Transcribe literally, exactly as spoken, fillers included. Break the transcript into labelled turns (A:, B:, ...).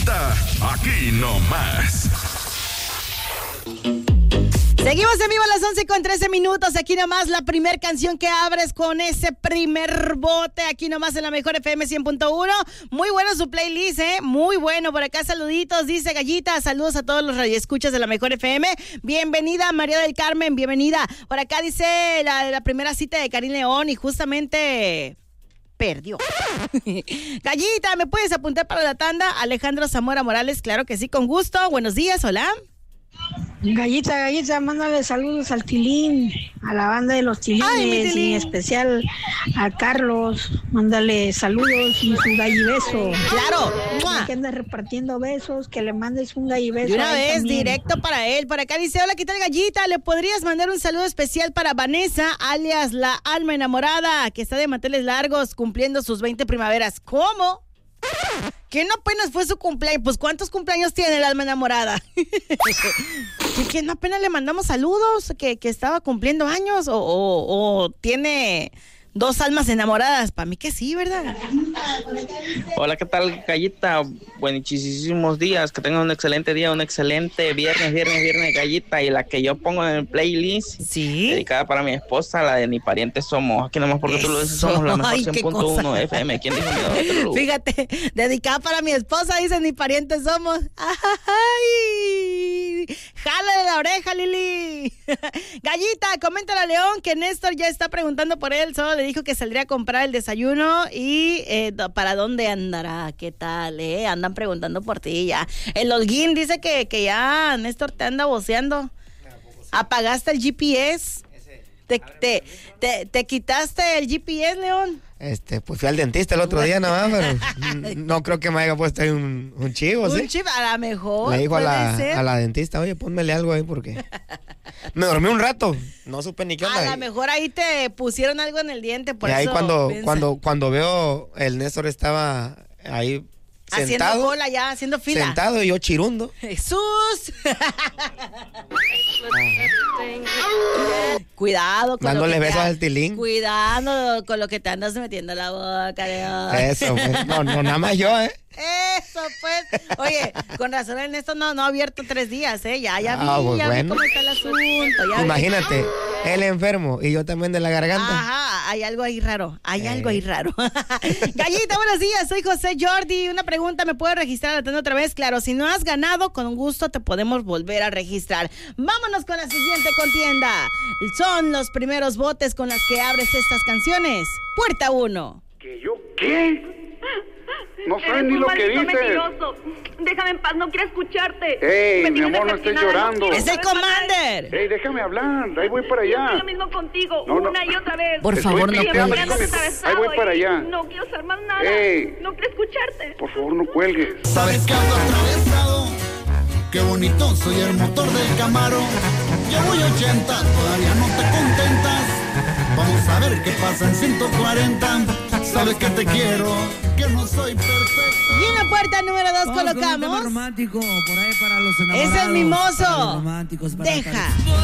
A: Gallita, aquí nomás.
B: Seguimos en vivo a las once con trece minutos. Aquí nomás la primer canción que abres con ese primer bote. Aquí nomás en la mejor F M cien punto uno. Muy bueno su playlist, ¿eh? Muy bueno. Por acá saluditos, dice Gallita. Saludos a todos los radioescuchas de la mejor F M. Bienvenida María del Carmen, bienvenida. Por acá dice la, la primera cita de Karim León y justamente... perdió. Gallita, ¿me puedes apuntar para la tanda? Alejandro Zamora Morales, claro que sí, con gusto. Buenos días, hola.
C: Gallita, Gallita, mándale saludos al Tilín, a la banda de los Tilines. Ay, y en especial a Carlos, mándale saludos y su gallibeso.
B: Claro.
C: Que andas repartiendo besos, que le mandes un gallibeso.
B: De una vez, también. Directo para él. Por acá dice, hola, ¿qué tal, Gallita? ¿Le podrías mandar un saludo especial para Vanessa, alias la alma enamorada, que está de manteles largos cumpliendo sus veinte primaveras? ¿Cómo? ¿Que no apenas fue su cumpleaños? Pues ¿cuántos cumpleaños tiene el alma enamorada? ¿Que no apenas le mandamos saludos? ¿Que, que estaba cumpliendo años? ¿O, o, o tiene dos almas enamoradas? Para mí que sí, ¿verdad?
D: Hola, ¿qué tal, Gallita? Buenísimos días, que tengan un excelente día, un excelente viernes, viernes, viernes, Gallita. Y la que yo pongo en el playlist,
B: ¿sí?
D: Dedicada para mi esposa, la de Ni Parientes Somos. Aquí nomás porque Eso. Tú lo dices, somos la mejor cien punto uno F M. ¿Quién dijo miedo?
B: Fíjate, dedicada para mi esposa, dice Ni Parientes Somos. ¡Ay! ¡Jálale la oreja, Lili! Gallita, coméntale a León que Néstor ya está preguntando por él, solo le dijo que saldría a comprar el desayuno y eh, para dónde andará, qué tal, eh, andan preguntando por ti ya. El Holguín dice que, que ya Néstor te anda voceando. ¿Apagaste el G P S? ¿Te, te, te, te quitaste el G P S, León?
E: Este, pues fui al dentista el otro día nomás, pero no creo que me haya puesto ahí un, un chivo, ¿sí?
B: Un chivo, a lo mejor.
E: Le dijo a la, a la dentista, oye, pónmele algo ahí porque me dormí un rato, no supe ni qué onda.
B: A lo mejor ahí te pusieron algo en el diente, por
E: y
B: eso.
E: Y ahí cuando,
B: piensa. cuando,
E: cuando veo, el Néstor estaba ahí
B: haciendo
E: sentado.
B: cola ya, haciendo fila.
E: Sentado y yo chirundo.
B: ¡Jesús! Cuidado con
E: dándole
B: lo que
E: besos
B: te,
E: al Tilín.
B: Cuidado con lo que te andas metiendo en la boca, León.
E: Eso, pues, no, no, nada más yo, ¿eh?
B: Eso, pues. Oye, con razón Ernesto no, no ha abierto tres días, ¿eh? Ya, ya vi,
E: ah, pues
B: ya
E: bueno.
B: vi cómo está el asunto. Ya
E: Imagínate,
B: vi.
E: él enfermo y yo también de la garganta.
B: Ajá, hay algo ahí raro, hay eh. algo ahí raro. Gallita, buenos días, soy José Jordi. Una pregunta, ¿me puedes registrar a la tanda otra vez? Claro, si no has ganado, con gusto te podemos volver a registrar. Vámonos con la siguiente contienda. Son los primeros botes con las que abres estas canciones. Puerta uno.
F: ¿Que yo qué? No sabes ni lo que dices.
G: Mentiroso. Déjame en paz, no quiero escucharte.
F: Ey, mi amor, no estés llorando.
B: ¡Es el Commander!
F: Ey, déjame hablar, ahí voy para allá.
G: Yo lo mismo contigo,
F: no, no.
G: una y otra vez.
B: Por favor, no
F: cuelgues. Ahí voy para allá.
G: No quiero saber más nada.
F: Ey.
G: No quiero escucharte.
F: Por favor, no cuelgues.
H: Sabes que ando atravesado. Qué bonito soy el motor del Camaro. Yo voy ochenta, todavía no te contentas. Vamos a ver qué pasa en ciento cuarenta. Sabes que te quiero, que no soy perfecto.
B: Y en la puerta número dos
I: Vamos
B: colocamos.
I: Con un tema romántico por ahí para los enamorados.
B: Es el mimoso.
I: Para los románticos, para
B: Deja.
I: Para...